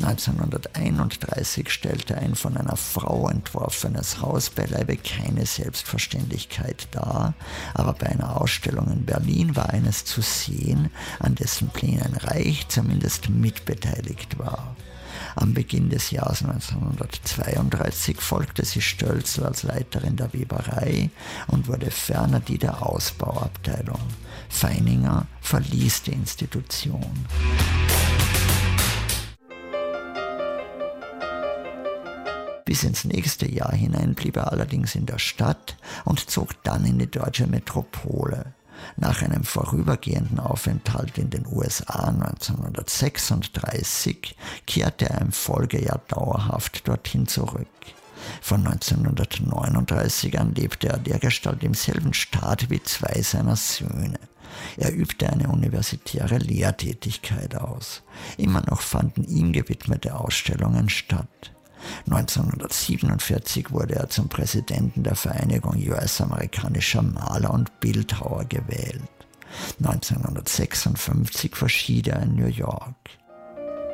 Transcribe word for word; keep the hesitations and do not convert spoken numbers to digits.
neunzehnhunderteinunddreißig stellte ein von einer Frau entworfenes Haus beileibe keine Selbstverständlichkeit dar, aber bei einer Ausstellung in Berlin war eines zu sehen, an dessen Plänen Reich zumindest mitbeteiligt war. Am Beginn des Jahres neunzehnhundertzweiunddreißig folgte sie Stölzl als Leiterin der Weberei und wurde ferner die der Ausbauabteilung. Feininger verließ die Institution. Bis ins nächste Jahr hinein blieb er allerdings in der Stadt und zog dann in die deutsche Metropole. Nach einem vorübergehenden Aufenthalt in den U S A neunzehnhundertsechsunddreißig kehrte er im Folgejahr dauerhaft dorthin zurück. Von neunzehnhundertneununddreißig an lebte er dergestalt im selben Staat wie zwei seiner Söhne. Er übte eine universitäre Lehrtätigkeit aus. Immer noch fanden ihm gewidmete Ausstellungen statt. neunzehnhundertsiebenundvierzig wurde er zum Präsidenten der Vereinigung U S-amerikanischer Maler und Bildhauer gewählt. neunzehnhundertsechsundfünfzig verschied er in New York.